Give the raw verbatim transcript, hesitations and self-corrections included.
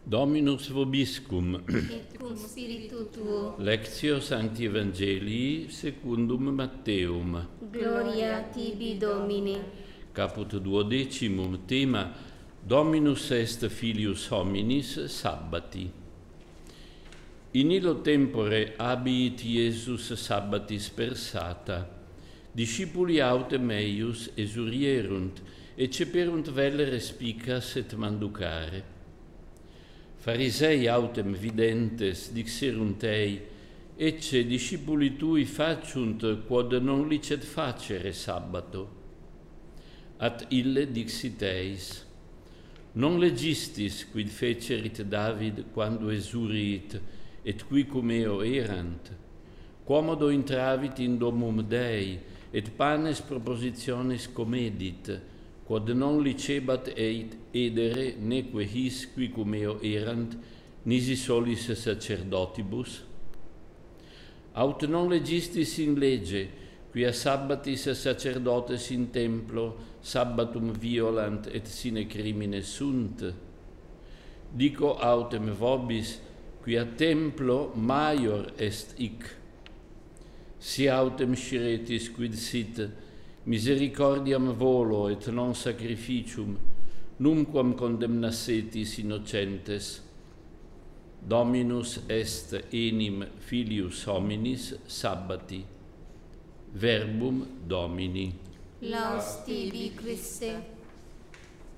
Dominus vobiscum. Et cum spiritu tuo. Lectio Sancti Evangelii secundum Matteum. Gloria tibi, Domine. Caput duodecimum. Tema: Dominus est filius hominis sabbati. In illo tempore abiit Iesus sabbatis persata. Discipuli autem eius esurierunt, et ceperunt vel respicas et manducare. Farisei autem videntes dixerunt ei, ecce discipuli tui faciunt quod non licet facere sabbato. At ille dixit eis: non legistis quid fecerit David quando esuriit, et qui cum eo erant? Quomodo intravit in domum Dei, et panes propositiones comedit, quod non licebat eit edere neque his qui cum eo erant, nisi solis sacerdotibus? Aut non legistis in lege, quia sabbatis sacerdotes in templo sabbatum violant et sine crimine sunt? Dico autem vobis, quia templo maior est hic. Si autem sciretis quid sit, misericordiam volo et non sacrificium, numquam condemnassetis innocentes. Dominus est enim filius hominis sabbati. Verbum Domini. Laus tibi, Christe.